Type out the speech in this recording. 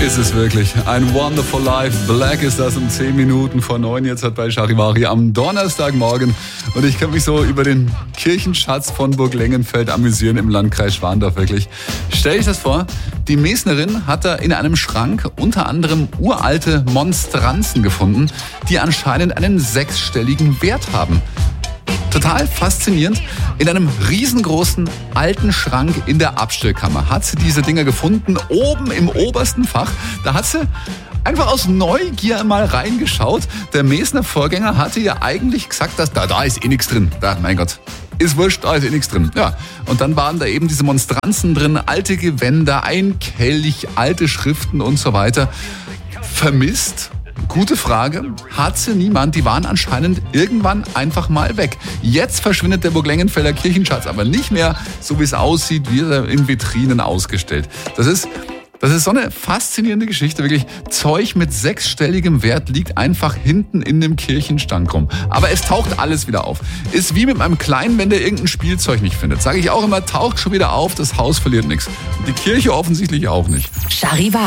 Ist es wirklich. Ein Wonderful Life. Black ist das um 10 Minuten vor 9 jetzt bei Charivari am Donnerstagmorgen. Und ich kann mich so über den Kirchenschatz von Burg Lengenfeld amüsieren im Landkreis Schwandorf wirklich. Stell dich das vor, die Mesnerin hat da in einem Schrank unter anderem uralte Monstranzen gefunden, die anscheinend einen 6-stelligen Wert haben. Total faszinierend. In einem riesengroßen alten Schrank in der Abstellkammer hat sie diese Dinger gefunden, oben im obersten Fach. Da hat sie einfach aus Neugier mal reingeschaut. Der Mesner Vorgänger hatte ja eigentlich gesagt, dass da ist eh nichts drin. Da, mein Gott, ist wurscht, da ist eh nichts drin. Ja, und dann waren da eben diese Monstranzen drin, alte Gewänder, ein Kelch, alte Schriften und so weiter. Vermisst? Gute Frage. Hat sie niemand. Die waren anscheinend irgendwann einfach mal weg. Jetzt verschwindet der Burg Lengenfelder Kirchenschatz aber nicht mehr, so wie es aussieht, wie er in Vitrinen ausgestellt. Das ist so eine faszinierende Geschichte, wirklich. Zeug mit 6-stelligem Wert liegt einfach hinten in dem Kirchenschrank rum. Aber es taucht alles wieder auf. Ist wie mit meinem Kleinen, wenn der irgendein Spielzeug nicht findet. Sage ich auch immer, taucht schon wieder auf, das Haus verliert nichts. Und die Kirche offensichtlich auch nicht. Charivari.